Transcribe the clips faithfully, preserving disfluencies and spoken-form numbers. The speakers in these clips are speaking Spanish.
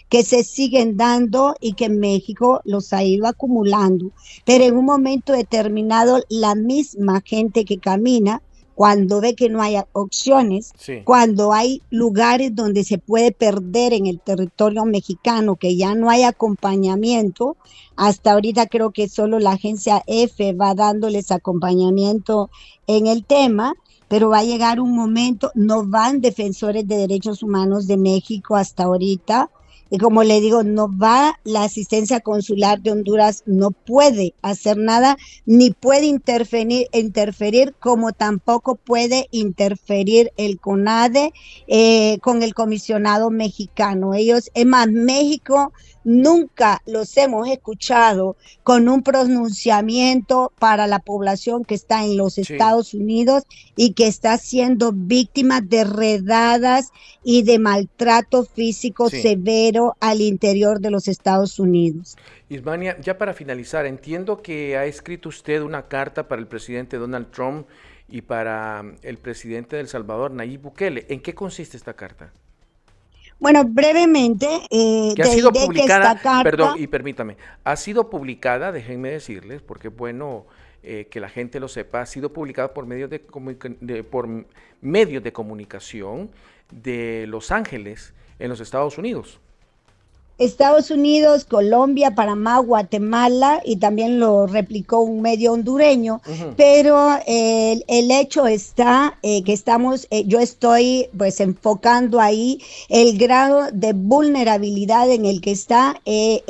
que se siguen dando y que México los ha ido acumulando. Pero en un momento determinado, la misma gente que camina, cuando ve que no hay opciones, Sí. cuando hay lugares donde se puede perder en el territorio mexicano, que ya no hay acompañamiento, hasta ahorita creo que solo la agencia F va dándoles acompañamiento en el tema, pero va a llegar un momento, no van defensores de derechos humanos de México hasta ahorita, y como le digo, no va la asistencia consular de Honduras, no puede hacer nada, ni puede interferir, interferir como tampoco puede interferir el CONADE eh, con el comisionado mexicano. Ellos, es más, México nunca los hemos escuchado con un pronunciamiento para la población que está en los Sí. Estados Unidos y que está siendo víctima de redadas y de maltrato físico Sí. severo al interior de los Estados Unidos. Ismania, ya para finalizar, entiendo que ha escrito usted una carta para el presidente Donald Trump y para mm, el presidente de El Salvador, Nayib Bukele. ¿En qué consiste esta carta? Bueno, brevemente eh, Que ha te sido diré que publicada, esta perdón, carta. y permítame, ha sido publicada, déjenme decirles, porque es bueno eh, que la gente lo sepa, ha sido publicada por medios de, comunica- de- por medios de comunicación de Los Ángeles, en los Estados Unidos. Estados Unidos, Colombia, Panamá, Guatemala y también lo replicó un medio hondureño, Ujú. pero eh, el, el hecho está eh, que estamos, eh, yo estoy pues enfocando ahí el grado de vulnerabilidad en el que está eh,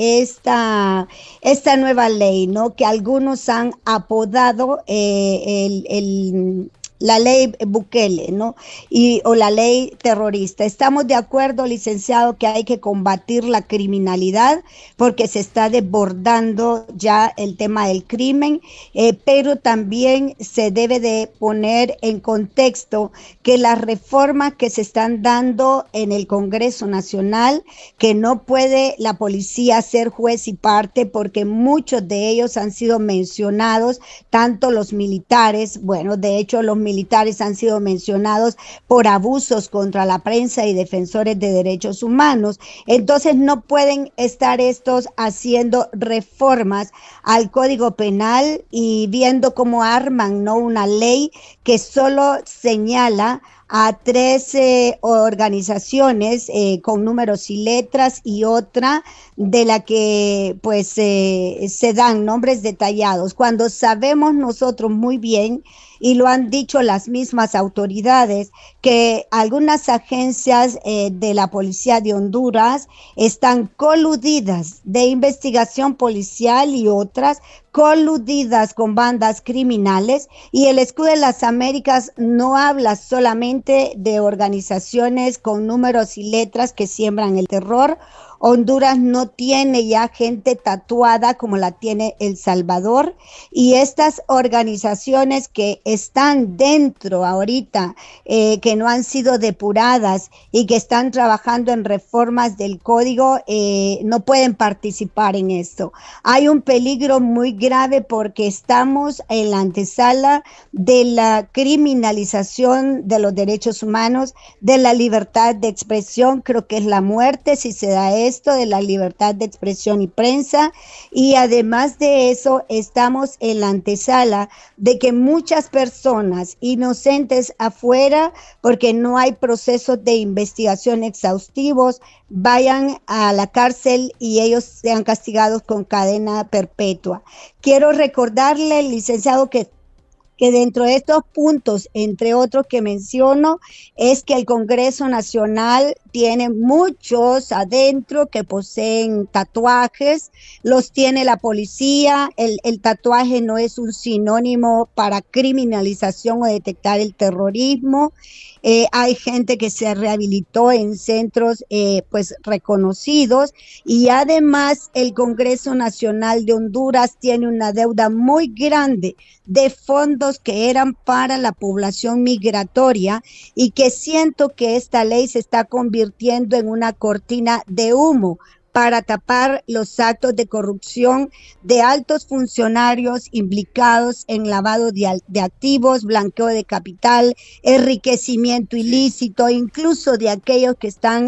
esta, esta nueva ley, ¿no? Que algunos han apodado eh, el, el la ley Bukele, ¿no? Y, o la ley terrorista. Estamos de acuerdo, licenciado, que hay que combatir la criminalidad porque se está desbordando ya el tema del crimen, eh, pero también se debe de poner en contexto que las reformas que se están dando en el Congreso Nacional, que no puede la policía ser juez y parte porque muchos de ellos han sido mencionados, tanto los militares, bueno, de hecho los militares han sido mencionados por abusos contra la prensa y defensores de derechos humanos. Entonces no pueden estar estos haciendo reformas al Código Penal y viendo cómo arman, ¿no?, una ley que solo señala a trece organizaciones eh, con números y letras y otra de la que pues eh, se dan nombres detallados, cuando sabemos nosotros muy bien, y lo han dicho las mismas autoridades, que algunas agencias eh, de la policía de Honduras están coludidas de investigación policial y otras coludidas con bandas criminales, y el Escudo de las Américas no habla solamente de organizaciones con números y letras que siembran el terror. Honduras no tiene ya gente tatuada como la tiene El Salvador, y estas organizaciones que están dentro ahorita, eh, que no han sido depuradas y que están trabajando en reformas del código, eh, no pueden participar en esto. Hay un peligro muy grave porque estamos en la antesala de la criminalización de los derechos humanos, de la libertad de expresión, creo que es la muerte si se da esto, de la libertad de expresión y prensa, y además de eso estamos en la antesala de que muchas personas inocentes afuera, porque no hay procesos de investigación exhaustivos, vayan a la cárcel y ellos sean castigados con cadena perpetua. Quiero recordarle, licenciado, que que dentro de estos puntos, entre otros que menciono, es que el Congreso Nacional tiene muchos adentro que poseen tatuajes, los tiene la policía, el, el tatuaje no es un sinónimo para criminalización o detectar el terrorismo. Eh, hay gente que se rehabilitó en centros eh, pues reconocidos, y además el Congreso Nacional de Honduras tiene una deuda muy grande de fondos que eran para la población migratoria, y que siento que esta ley se está convirtiendo en una cortina de humo para tapar los actos de corrupción de altos funcionarios implicados en lavado de, de activos, blanqueo de capital, enriquecimiento Sí. ilícito, incluso de aquellos que están